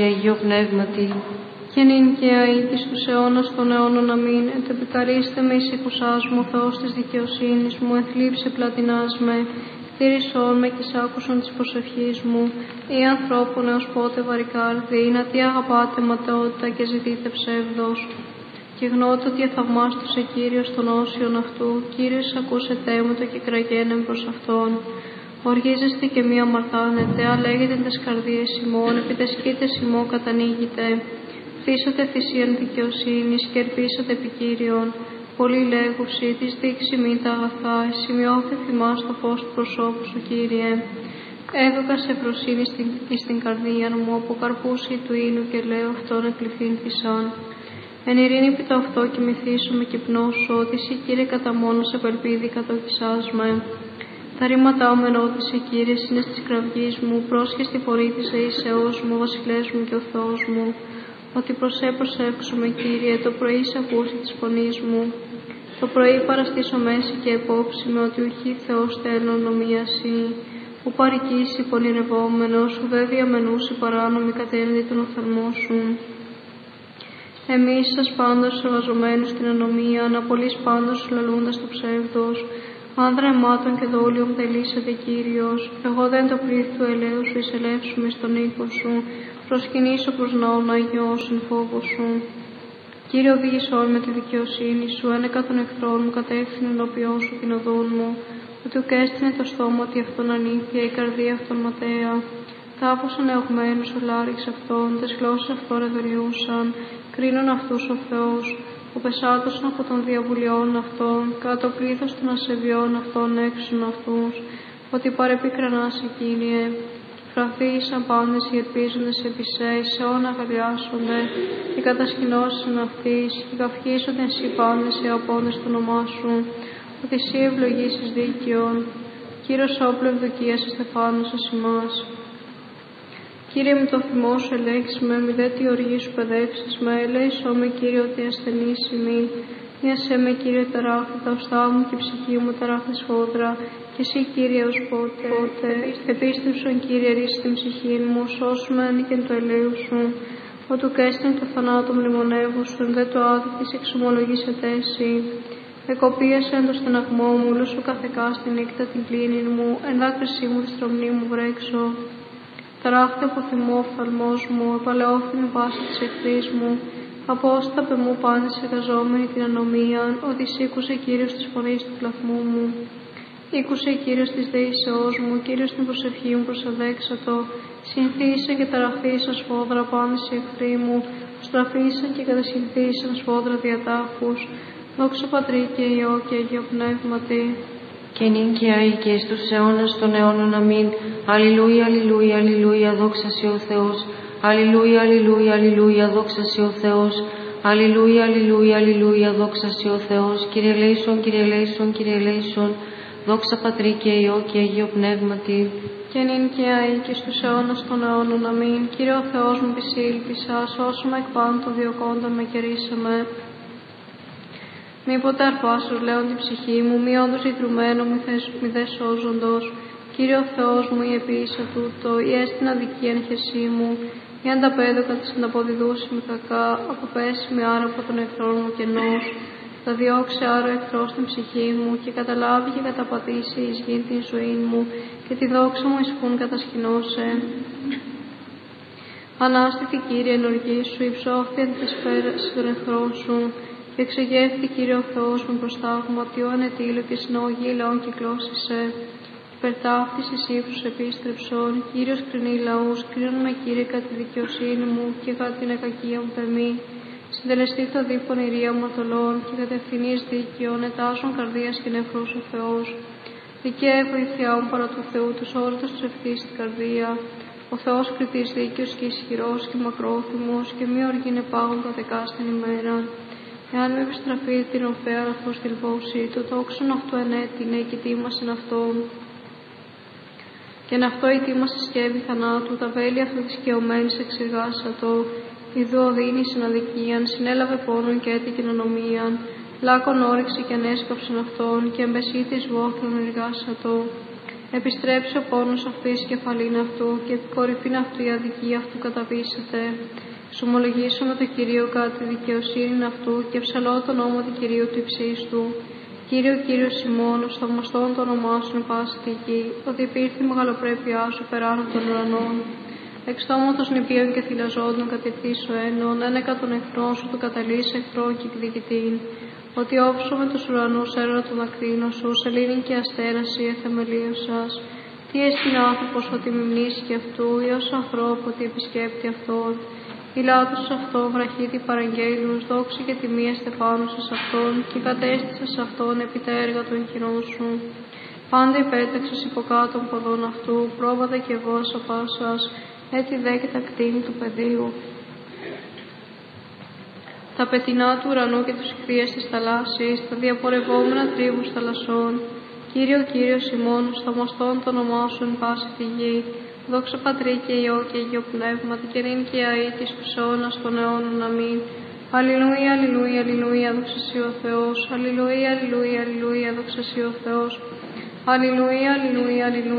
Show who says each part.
Speaker 1: Αγίο Πνεύματι,
Speaker 2: και νυν και αεί και στους αιώνας των αιώνων αμήν. Επικαρίστε με εις οικουσάς μου, Θεός της δικαιοσύνης μου, εθλίψε πλατινάς με, κτήρισόν με και σ' άκουσον της προσευχής μου, ή ανθρώπων έως πότε βαρικάρδη, να τι αγαπάτε ματαιότητα και ζητείτε ψεύδος. Και γνώτο ότι εθαυμάστησε Κύριος των όσιων αυτού, Κύριος ακούσετε μου το και κραγένεμ προς Αυτόν. Οργίζεστε και μη αμαρτάνετε, αλέγετε τες καρδίες ημών, επί τες σκήτες ημών κατανοίγετε. Θύσατε θυσίαν δικαιοσύνης και ελπίσατε επί Κύριον. Πολύ λέγουσι, της δείξει μην τα αγαθά, σημειώθε θυμάς το φως του προσώπου σου, Κύριε. Έδωκα σε προσύνη στην καρδία μου, από καρπούσι του ίνου και λέω αυτόν εκλειφύνθησαν. Εν ειρήνη επί το αυτό κοιμηθήσουμε και πνώσω, ότι εσύ, Κύριε, κατά μόνος επελπίδη κατοχυσάς με. Τα ρήματά μου ενώθησε, Κύριε, είναι της κραυγής μου, πρόσχε στη φορή της Δεήσεώς μου, ο βασιλεύς μου και ο Θεός μου. Ότι προσέψουμε, Κύριε, το πρωί σε ακούσει της φωνής μου. Το πρωί παραστήσω μέση και επόψη με, ότι ουχή Θεός θέλω νομίαση. Που παρικήσει πονηρευόμενος, ουδέ διαμενούσι παράνομη κατέλνη των οφθαλμών σου. Εμείς σας πάντως εργαζομένους στην ανομία, αναπολύς πάντως λαλούντας το ψεύδος. Άνδρα αιμάτων και δόλιων τελήσεται, Κύριος. Εγώ δεν το πλήθη του ελαίου σου εισελεύσουμε στον οίκο σου. Προσκυνήσω προς ναόν Αγιό συν φόβο σου. Κύριε, οδήγησόν με τη δικαιοσύνη σου, ένεκα των εχθρών μου, κατεύθυνε ενώπιόν σου την οδόν μου. Ότι ουκ έστεινε το στόμα ότι αυτόν ανήθεια, η καρδία αυτόν ματέα. Τάφωσαν εωγμένους ο λάριξ αυτών, τες γλώσσες αυτών εδωριούσαν. Κρίνουν αυτούς ο Θεός. Ο πεσάτωσαν από των διαβουλιών αυτών, κατά το πλήθος των ασεβιών αυτών έξουν αυτούς. Ότι παρεπικρανάσαι, Κύριε. Φραθήσαν πάντες οι ελπίζοντες επί σε, σε όν αγαλιάσονται, και κατασκηνώσουν αυτής, και καυχήσονται εσύ πάντες οι απόντες του όνομά σου, ότι εσύ ευλογήσεις δίκαιον. Κύριος όπλο ευδοκίας εστεφάνωσας ημάς. Κύριε, με το θυμό σου ελέγξεις με, μη δε τη οργή σου παιδεύσεις με, ελέησό με, Κύριε, ότι ασθενείς ημί. Μοιάσέ με, Κύριε, ταράχτη τα οστά μου και η ψυχή μου ταράχτη σφόδρα, και εσύ, Κύριε, ως πότε. Επίστευσον, Κύριε, ρίση την ψυχή μου, σώσουμε ανήκεν του ελέου σου. Ότου κέστην το θανάτο μνημονεύουσον, δε το άδικης εξομολογήσετε εσύ. Εκοπίασε εν το στεναγμό μου, λούσου καθεκά στην νύχτα την κλίνη μου, εν δάκρυσή μου τη στρομνή μου βρέξω. Ταράχτη από θυμό ο φθαλμός μου, επαλαιόφημη βάση της εχθρής μου. Απόσταπε μου πάντες εργαζόμενοι την ανομία, ότι σήκουσε, Κύριος, της φωνής του κλαθμού μου. Ήκουσε, Κύριος, της δεήσεώς μου, Κύριος, την προσευχή μου προσαδέξατο. Συνθήσαν και ταραχθήσαν σφόδρα πάντες οι εχθροί μου, στραφήσαν και κατασυνθήσαν σφόδρα διατάφους. Δόξα Πατρί και Υιό και Αγίο Πνεύματι.
Speaker 1: και νυν και αεί και εις τους αιώνας των αιώνων αμήν. Αλληλούια, αλληλούια, αλληλούια, δόξα σε ο Θεός. Αλληλούια, αλληλούια, αλληλούια, δόξα σε ο Θεός. Αλληλούια, αλληλούια, αλληλούια, δόξα σε ο Θεός. Κύριε ελέησον, Κύριε ελέησον, Κύριε ελέησον. Δόξα Πατρί και Υιό και Αγίο Πνεύματι.
Speaker 2: Και νυν και αεί και στους αιώνας των αιώνων αμήν. Κύριε ο Θεός μου επισήλπισα, σώσουμε εκ πάντων των διωκόντων με κερίσαμε. Μη ποτέ αρπάσως λέον την ψυχή μου, μη όντως λυτρουμένο μη δε σώζοντος. Κύριε ο Θεός μου, η επίησα τούτο, η έστιν αδικία ενχεσή μου, η ανταπέδοκα της ανταποδιδούση με κακά, αποπέσει με άρα από τον εχθρό μου κενός. Θα διώξει άρα ο εχθρός την ψυχή μου και καταλάβει και καταπατήσει εις γην την ζωή μου και τη δόξα μου εις φουν κατασκηνώσε. Ανάστηθη, Κύριε, εν οργή σου, υψώθη εν της πέρας των εχθρών σου. Και εξεγεύθη, Κύριε ο Θεός με προστάγμα, τι όν ετήλω και συνόγη λαών κυκλώσισε. Υπερτάφτης εις ύψους επίστρεψον, Κύριος κρινεί λαούς, κρίνον με, Κύριε, κατά τη δικαιοσύνη μου και κατά την ακακία μου περμή. Συντελεστεί το δίπον ηρία μορτολών και κατευθυνείς δίκαιον, ετάζων καρδίας και νεφρούς ο Θεός. Δικαία βοηθειά μου παρά του Θεού, τους όρτος τους ευθύς στην καρδία. Ο Θεός κριτής δίκαιος και ισχυρός και μακρόθυμος και μη οργήνε πάγων κατεκά στην ημέρα. Εάν με επιστραφεί την οφέα αυτός τη λβώση, το τόξον αυτού ενέτεινε και τίμασεν αυτόν. Και εν αυτό η τίμαση σκεύη θανάτου, τα βέλη αυτού της καιωμένης εξεργάσατο. Ιδού οδύνη στην αδικίαν, συνέλαβε πόνον και έτυχε ανομίαν. Λάκων όρεξη και ανέσκαψεν αυτόν, και εμπεσίτης βόθλων εργάσατο. Επιστρέψει ο πόνος αυτού εις κεφαλήν αυτού και επί κορυφήν αυτού η αδικία αυτού καταβήσεται. Εξομολογήσουμε το Κυρίο κατά τη δικαιοσύνη αυτού και ψαλώ τον νόμο του Κυρίου του υψίστου. Κύριο, Κύριος ημών, ως θαυμαστόν το όνομά σου εν πάση τη γη, ότι υπήρθη η μεγαλοπρέπειά σου περάνω των ουρανών. Εξ στόματος νηπίων και θυλαζόντων κατηρθήσω ένων, ένεκα των εχθρών σου του καταλύς εχθρό και εκδικητήν. Ότι όψω με τους ουρανούς έρωνα των ακτίνων σου, σελήνη και αστέραση εθεμελίωσας. Τι έστειν άνθρωπος ότι μιμνήσει και αυτού, ή ως ανθρώπου ότι επισκέπτει αυτόν. Η λάτους αυτό βραχίτη παραγγέλους, δόξη και τιμία στεφάνουσας αυτόν, και κατέστησας αυτόν επί τα έργα των χειρών σου. Πάντα υπέταξες υποκάτω των ποδών αυτού, πρόβατα και εγώ απάσας, έτσι δε και τα κτίνη του πεδίου. Τα πετεινά του ουρανού και τους ηχθείες της θαλάσσης, τα διαπορευόμενα τρίβους θαλασσών. Κύριο, Κύριος ημών, θαυμαστόν το όνομά σου εν πάση τη γη. Δόξα Πατρί και Υιό και Αγίο Πνεύματι και νυν και αεί και στους αιώνας των αιώνων. Αμήν. Αλληλούια, αλληλούια, αλληλούια, δόξα σοι ο Θεός. Αλληλούια, αλληλούια, αλληλούια, δόξα σοι ο Θεός. Αλληλούια, αλληλούια, αλληλούια.